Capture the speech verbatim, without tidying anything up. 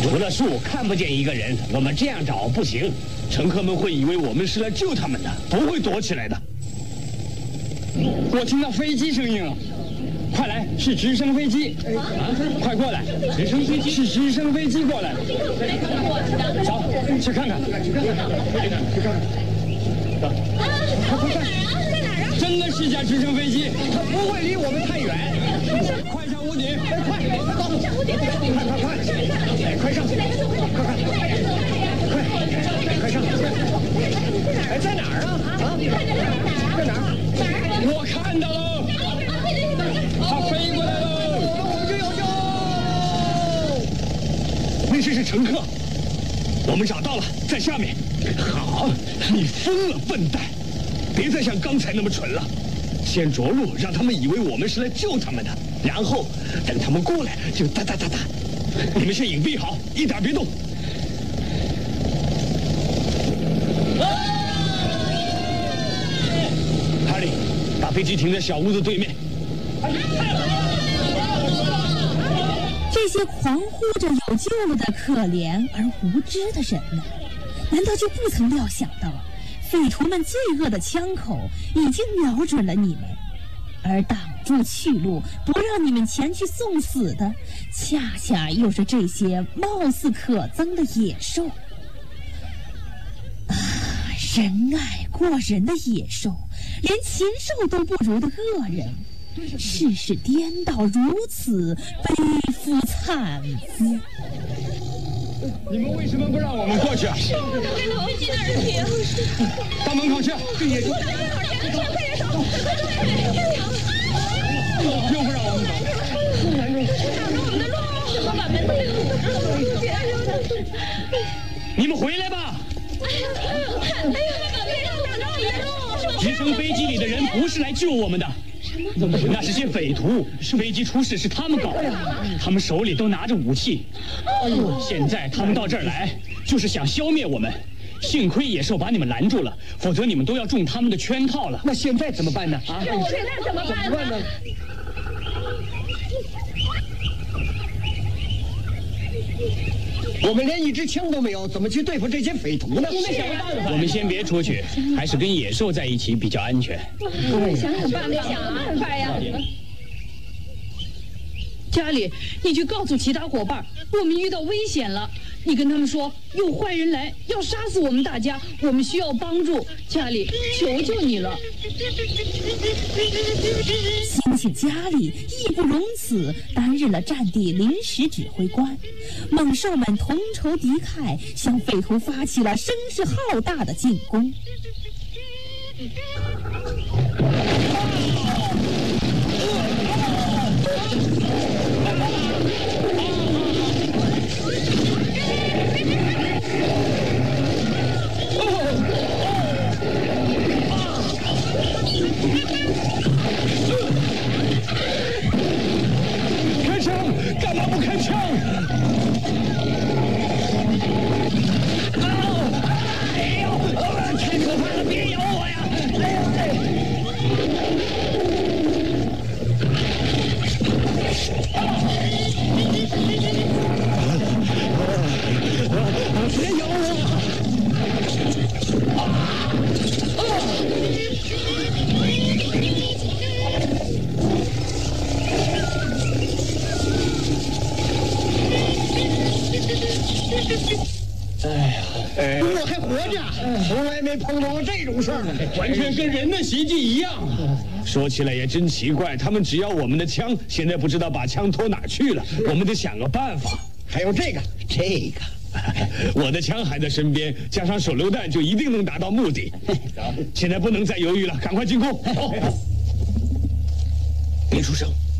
除了树看不见一个人，我们这样找不行。乘客们会以为我们是来救他们的，不会躲起来的。 我听到飞机声音了，快来，是直升飞机！啊，快过来！直升飞机是直升飞机过来了。走，去看看，去看看，去看看。走，快快快！在哪儿啊？真的是架直升飞机，它不会离我们太远。快上屋顶！哎，快，走，上屋顶！快快快！哎，快上！快快快！快上！哎，在哪儿啊？啊？在哪儿？哪儿？我看到了，它飞过来了，我们就有救！ 那些是乘客，我们找到了，在下面。好，你疯了，笨蛋！别再像刚才那么蠢了。先着陆，让他们以为我们是来救他们的，然后等他们过来就哒哒哒哒。你们先隐蔽好，一点别动。哈利，把飞机停在小屋子对面。 这些狂呼着有救了的可怜而无知的人们，难道就不曾料想到，匪徒们罪恶的枪口已经瞄准了你们，而挡住去路不让你们前去送死的，恰恰又是这些貌似可憎的野兽啊！仁爱过人的野兽，连禽兽都不如的恶人，世事颠倒如此，背负惨夫。 你们为什么不让我们过去啊？ 是我们跟着飞机的人停。 到门口去。这野猪。 快点手，快点手，快点手！ 又不让我们走。 挡着我们的路，我把门推了。 你们回来吧！ 哎呀，哎呀，把门挡着我们的路。 直升飞机里的人不是来救我们的。那是些匪徒，飞机出事是他们搞的，他们手里都拿着武器。现在他们到这儿来，就是想消灭我们。幸亏野兽把你们拦住了，否则你们都要中他们的圈套了。 那现在怎么办呢？啊， 我现在怎么办呢？ 我们连一支枪都没有，怎么去对付这些匪徒呢？我们想个办法。 我们先别出去，还是跟野兽在一起比较安全。 想想办法，想个办法呀！ 家里，你去告诉其他伙伴，我们遇到危险了。你跟他们说，有坏人来要杀死我们大家，我们需要帮助。家里，求求你了。 星星家里义不容辞，担任了战地临时指挥官。猛兽们同仇敌忾，向匪徒发起了声势浩大的进攻。 开枪！干嘛不开枪？哎呦，太可怕了！别咬我呀！别咬我！哎呀，哎， 我还活着，从来没碰到过这种事儿呢， 完全跟人的袭击一样啊！说起来也真奇怪，他们只要我们的枪，现在不知道把枪拖哪去了，我们得想个办法。 还有这个，这个， 我的枪还在身边，加上手榴弹就一定能达到目的。现在不能再犹豫了，赶快进攻！别出声。